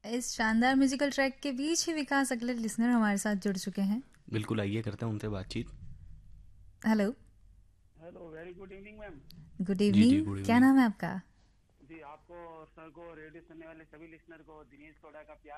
इस शानदार musical track के बीच ही विकास अगले लिसनर हमारे साथ जुड़ चुके हैं। बिल्कुल, आइए करते हैं उनसे बातचीत। Hello. Hello, very good evening ma'am. Good जी जी, इवनिंग, गुड क्या इवनिंग। नाम है आपका? जी, आपको, सर को, रेडियो सुनने वाले सभी लिसनर को दिनेश तोड़ा का प्यार